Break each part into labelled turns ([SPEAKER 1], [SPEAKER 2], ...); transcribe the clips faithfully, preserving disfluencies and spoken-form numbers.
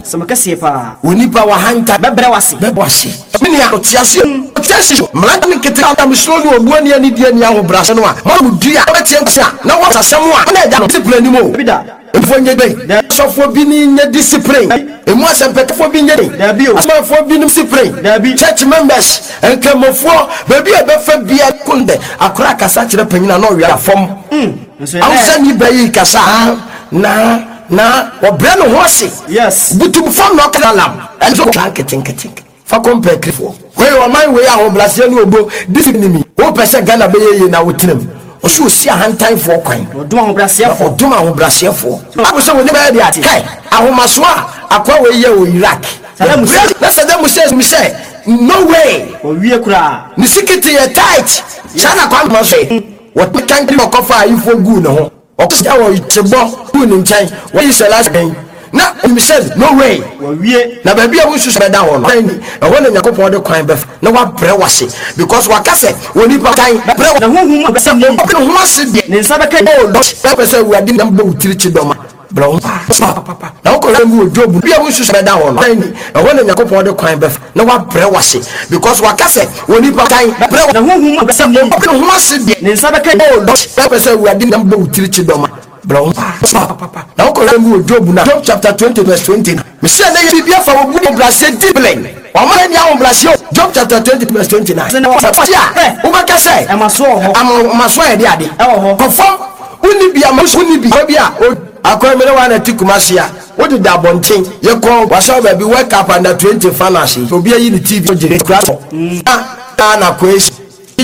[SPEAKER 1] Samakasi pa.
[SPEAKER 2] Onipa wa hanta
[SPEAKER 1] Bebre wase.
[SPEAKER 2] Bebre wase. Mini a otiase otiase mlanta ni kete ata misolo ni obu ani ani die ni ahobrase no a. Mo dua obetie nsa na wa asem a na eja no discipline ni mo.
[SPEAKER 1] Bida.
[SPEAKER 2] Efonye be. Sofo bi ni nya discipline. Emu asempekefo bi nya de. Asmafo bi ni discipline. Church members enkemofo ba bi e be fa bia kunde akora kasa kire panyina na owia fom. Mm. Awsa ni bayi kasa na na obre no hose.
[SPEAKER 1] Yes.
[SPEAKER 2] Butu fom no kalam. Enzo kan ketin ketin. Fa compare krifo. We o man we a hoblase no obo discipline mi. O pese Ghana be ye na wotinam. Osu osi ahantan fo kwan.
[SPEAKER 1] Oduma hobrasiafo.
[SPEAKER 2] Oduma hobrasiafo. Abuso we ne ba dia ati. Kai, ahomaso a akwa we ye o Iraq.
[SPEAKER 1] Saddam Hussein.
[SPEAKER 2] Na Saddam Hussein mi say, no way.
[SPEAKER 1] O wie kura.
[SPEAKER 2] Ni sikiti ye tight. Chana kwa maso. What we can do kofa ifo gu no ho. Okusa wo itebo gu ni nchen. What is the last thing? Na mi said no way.
[SPEAKER 1] O wie
[SPEAKER 2] na ba bia wo susu be da ho no. E ho na Yakobon de kwan be na wa bre wase because wa kase woni pa kan bre
[SPEAKER 1] na honhum abesam ne
[SPEAKER 2] ho ase de
[SPEAKER 1] ne nsa be kan
[SPEAKER 2] oh do be say we adi na mbo utiri chi doma bro papa na ko le mu ojobu bia wo susu be da ho no. E ho na Yakobon de kwan be na wa bre wase because wa kase woni pa kan bre
[SPEAKER 1] na honhum abesam ne
[SPEAKER 2] ho ase de
[SPEAKER 1] ne nsa be kan
[SPEAKER 2] oh do be say we adi na mbo utiri chi doma bro papa na ko le mu ojobu na Job chapter twenty verse twenty me say na ye bia fa wo bu blase discipline Omo ni awon blase Job chapter twenty verse twenty-nine o ma ka say
[SPEAKER 1] e maso ho
[SPEAKER 2] amaso e de ade
[SPEAKER 1] e ho
[SPEAKER 2] confirm uni bia ma uni bia bia akwa me wa na tikumase a o de da bonten ye ko wasa ba bi wake up under twenty fanasi obi ayi ni T V jere class ah na kwesi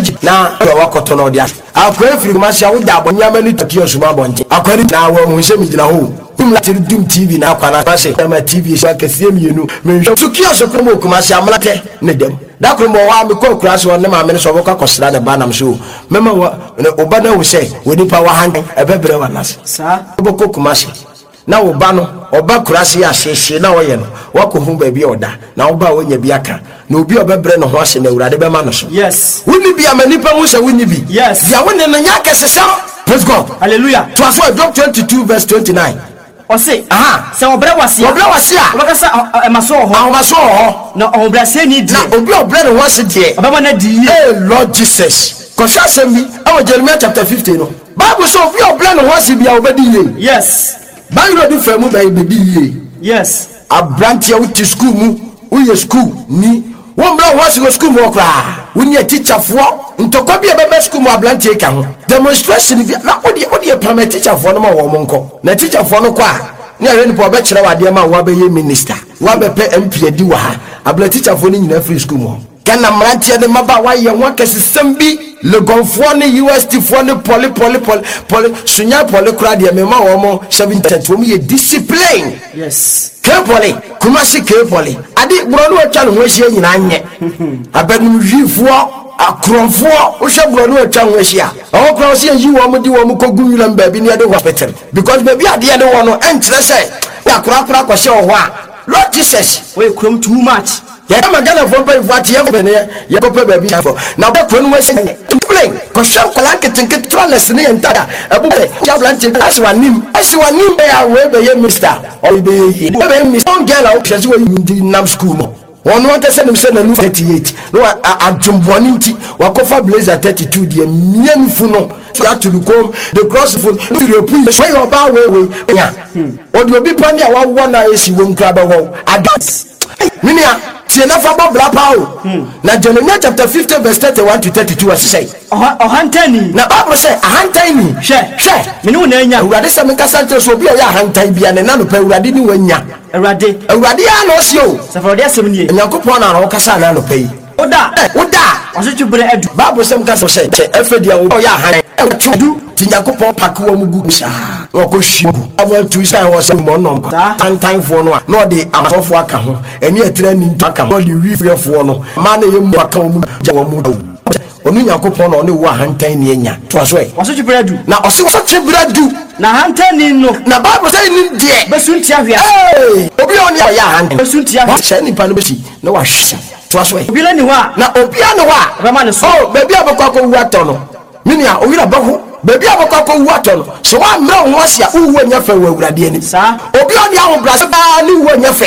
[SPEAKER 2] na wa koto no dia akwa free kumase a wo da bonya ma ni tokio suma bonten akwa ni na wa hu se mi gina ho kum la tiri dum T V na kwa na se ma T V so akese mienu me hwe tokio so komo kumase amlate ne dem da ko mo wa me ko kura so ne ma me so boka kosra ne ba nam so mema wa obana wo se woni pa wa han ebebre wa nas
[SPEAKER 1] sa
[SPEAKER 2] boko kumase na wo ba no oba kura se ya hyehye na wo ye no wa ko hu ba bi oda na wo ba wo nya bi aka na obi obebre no ho ase na urade be ma no so
[SPEAKER 1] yes
[SPEAKER 2] woni bi amanipa hu se woni bi
[SPEAKER 1] yes
[SPEAKER 2] ya woni no nya kesesa praise God
[SPEAKER 1] hallelujah
[SPEAKER 2] to aso Job twenty-two verse twenty-nine
[SPEAKER 1] o say
[SPEAKER 2] aha
[SPEAKER 1] se obre wase
[SPEAKER 2] obre wase a
[SPEAKER 1] o kasa e maso ho
[SPEAKER 2] a maso ho
[SPEAKER 1] na obrase ni di
[SPEAKER 2] na obi obre no ho ase de
[SPEAKER 1] obama na di
[SPEAKER 2] eh Lord Jesus ko sha sembi awo Jeremiah chapter fifty no Bible so obi obre no ho ase bia obedi ye
[SPEAKER 1] yes
[SPEAKER 2] Bible do famu ba ibedi ye
[SPEAKER 1] yes
[SPEAKER 2] abrantia wuti school mu uye school ni won bra ho ase school mu okra woni a teacher fo ntokwa bia bebe school mu abrantia ka ho demonstration bia na odi odi permit teacher fo no ma wo monko na teacher fo no kwa ni are ni po be kire wade ma wo be ye minister wo be pe M P adi wa ha abla teacher fo ni nyina free school mu kana mrantia de maba wa ye won kesesem bi legonfo ni U S T fo ni poli poli poli poli sunya poli kra de me ma wo mo seven percent wo me ye discipline
[SPEAKER 1] yes
[SPEAKER 2] Kepoli kumasi kepoli adi bro no atwa no ho ahia nyina nye abanu hwifo akronfo wo hwe bro no atwa ho ahia o kra so yi wo mo di wo mo kogu nwulam ba bi ne de hospital because ba bi ade de wo no enkyere se ya kra kra ko hye wo a Lord Jesus
[SPEAKER 1] we krom too much
[SPEAKER 2] ya ma gana fo pa fo ati ye ne ye ko pa ba bi fo na ba kro no wa se plane ko hwe kola ketenke trolles ne entada abu ya blanche aswanim aswanim be ya we be ye mister o be ye be mister on girl o hwe se wo indi nam school mo won want to send him say na thirty-eight no adjumboni nti wakofa blazer thirty-two de mienfu no that to come the cross for the repeat when you ba we we ya o de obi pani a wa wona esi wo nkra ba wo adas minia tie na fa bobla pa o na Jeremiah chapter fifty verse thirty-one to thirty-two as say
[SPEAKER 1] o hantani
[SPEAKER 2] na Bible say hantani
[SPEAKER 1] hwe
[SPEAKER 2] hwe
[SPEAKER 1] me no na nya
[SPEAKER 2] urade se me kasa ntre so obi o ya hantan bia ne na no pa urade ni wanya
[SPEAKER 1] urade
[SPEAKER 2] urade ya no si o
[SPEAKER 1] safari asem ni
[SPEAKER 2] Yakobon na ro kasa na no pa yi
[SPEAKER 1] oda
[SPEAKER 2] oda
[SPEAKER 1] oso tubere edu
[SPEAKER 2] Bible se me kasa say efedia o ya han e tudu ti Yakobon pak wo mu gu sha wo ko hwi abo tu sai wo se mo no tantan fo no a no de amafofo aka ho eni etira ni aka ho de wi frefo no ma na ye mu aka wo mu ja wo mu onu Yakobon no ne wo hantan ni enya to aso e
[SPEAKER 1] oso tubere edu
[SPEAKER 2] na oso wo tubere edu
[SPEAKER 1] na hantani no
[SPEAKER 2] na Bible say ni de
[SPEAKER 1] besunti ahia
[SPEAKER 2] eh obi oni ya han
[SPEAKER 1] besunti ahia
[SPEAKER 2] se ni pa no besi na wa hwe to aso e
[SPEAKER 1] obi la ni ho a
[SPEAKER 2] na obi a no ho a
[SPEAKER 1] rama ne so
[SPEAKER 2] oh baby abakwa ko wu ato no mini a owira baho baby abakwa ko wu ato no so wa mra ho asia uwu anya fa wa urade ani
[SPEAKER 1] sa
[SPEAKER 2] obi oni ahobra ba ni wu anya fa